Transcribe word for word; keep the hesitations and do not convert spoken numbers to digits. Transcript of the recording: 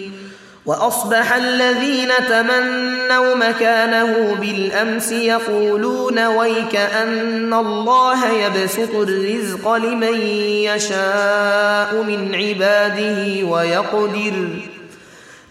وأصبح الذين تمنوا مكانه بالأمس يقولون ويك أن الله يبسط الرزق لمن يشاء من عباده ويقدر